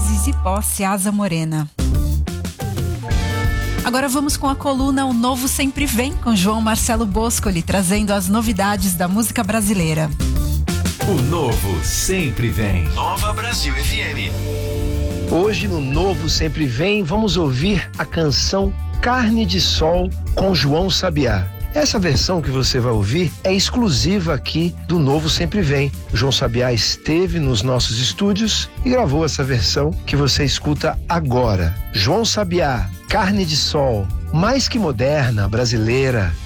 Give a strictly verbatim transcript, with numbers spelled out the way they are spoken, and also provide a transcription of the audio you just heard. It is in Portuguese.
Zizi Posse, Asa Morena. Agora vamos com a coluna O Novo Sempre Vem, com João Marcelo Boscoli, trazendo as novidades da música brasileira. O Novo Sempre Vem. Nova Brasil F M. Hoje no Novo Sempre Vem, vamos ouvir a canção Carne de Sol com João Sabiá. Essa versão que você vai ouvir é exclusiva aqui do Novo Sempre Vem. O João Sabiá esteve nos nossos estúdios e gravou essa versão que você escuta agora. João Sabiá, Carne de Sol, mais que moderna, brasileira,